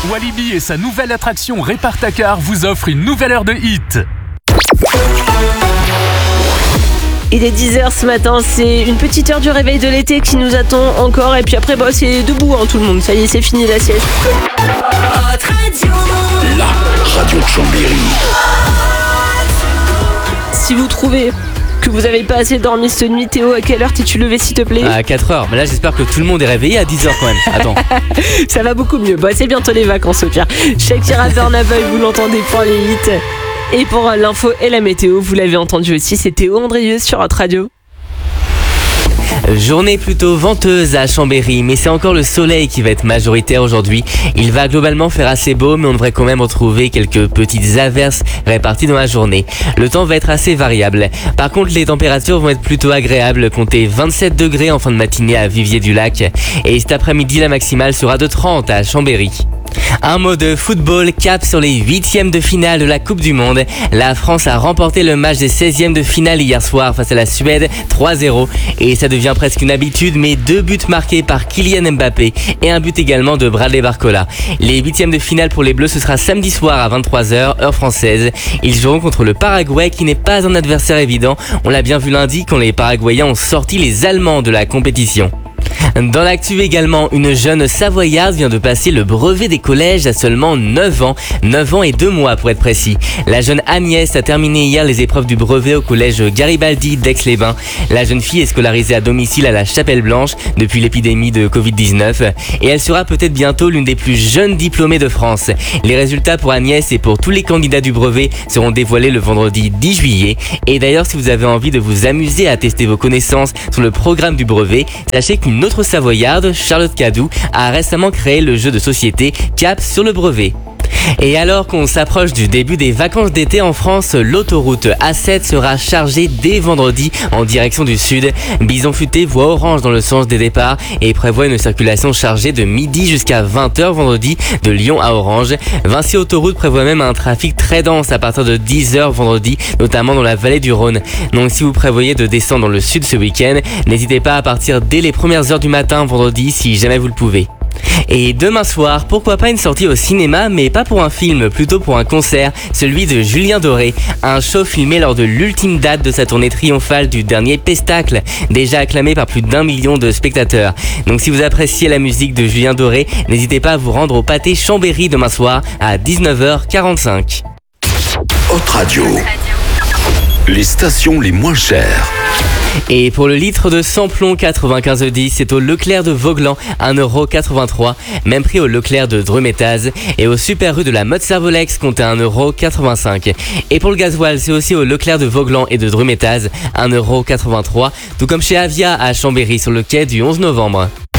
Walibi et sa nouvelle attraction Répare-ta-car vous offrent une nouvelle heure de hit. Il est 10h ce matin, c'est une petite heure du réveil de l'été qui nous attend encore. Et puis après, c'est debout tout le monde. Ça y est, c'est fini la sieste. La radio de Chambéry. Si vous trouvez que vous avez pas assez dormi cette nuit, Théo, à quelle heure t'es-tu levé s'il te plaît? À 4h, mais là j'espère que tout le monde est réveillé à 10h quand même. Attends. Ça va beaucoup mieux. C'est bientôt les vacances au pire. Shakira Bernabeu, vous l'entendez pour les 8. Et pour l'info et la météo, vous l'avez entendu aussi, c'est Théo Andrieux sur Hot Radio. Journée plutôt venteuse à Chambéry, mais c'est encore le soleil qui va être majoritaire aujourd'hui. Il va globalement faire assez beau, mais on devrait quand même retrouver quelques petites averses réparties dans la journée. Le temps va être assez variable. Par contre, les températures vont être plutôt agréables, comptez 27 degrés en fin de matinée à Viviers-du-Lac. Et cet après-midi, la maximale sera de 30 à Chambéry. Un mot de football, cap sur les 8e de finale de la Coupe du Monde. La France a remporté le match des 16e de finale hier soir face à la Suède 3-0 et ça devient presque une habitude, mais 2 buts marqués par Kylian Mbappé et un but également de Bradley Barcola. Les 8e de finale pour les Bleus, ce sera samedi soir à 23h heure française. Ils joueront contre le Paraguay qui n'est pas un adversaire évident. On l'a bien vu lundi quand les Paraguayens ont sorti les Allemands de la compétition. Dans l'actu également, une jeune Savoyarde vient de passer le brevet des collèges à seulement 9 ans. 9 ans et 2 mois pour être précis. La jeune Agnès a terminé hier les épreuves du brevet au collège Garibaldi d'Aix-les-Bains. La jeune fille est scolarisée à domicile à la Chapelle Blanche depuis l'épidémie de Covid-19 et elle sera peut-être bientôt l'une des plus jeunes diplômées de France. Les résultats pour Agnès et pour tous les candidats du brevet seront dévoilés le vendredi 10 juillet. Et d'ailleurs, si vous avez envie de vous amuser à tester vos connaissances sur le programme du brevet, sachez qu'une autre Savoyarde, Charlotte Cadou, a récemment créé le jeu de société Cap sur le brevet. Et alors qu'on s'approche du début des vacances d'été en France, l'autoroute A7 sera chargée dès vendredi en direction du sud. Bison Futé voit orange dans le sens des départs et prévoit une circulation chargée de midi jusqu'à 20h vendredi de Lyon à Orange. Vinci Autoroute prévoit même un trafic très dense à partir de 10h vendredi, notamment dans la vallée du Rhône. Donc si vous prévoyez de descendre dans le sud ce week-end, n'hésitez pas à partir dès les premières heures du matin vendredi si jamais vous le pouvez. Et demain soir, pourquoi pas une sortie au cinéma, mais pas pour un film, plutôt pour un concert, celui de Julien Doré, un show filmé lors de l'ultime date de sa tournée triomphale du dernier Pestacle, déjà acclamé par plus d'1 million de spectateurs. Donc si vous appréciez la musique de Julien Doré, n'hésitez pas à vous rendre au Pâté Chambéry demain soir à 19h45. Hot Radio. Les stations les moins chères. Et pour le litre de samplon 95,10, c'est au Leclerc de Vauglan, 1,83€. Même prix au Leclerc de Drumétaz. Et au Super Rue de la Motte-Servolex, comptez 1,85€. Et pour le gasoil, c'est aussi au Leclerc de Vauglan et de Drumétaz, 1,83€. Tout comme chez Avia à Chambéry sur le quai du 11 novembre.